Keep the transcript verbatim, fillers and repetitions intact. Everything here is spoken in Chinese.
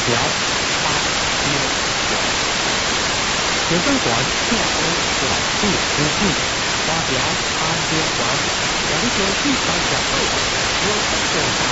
条八六九。学生团下周管制出境，发表安全环，两球去三小队，有三手。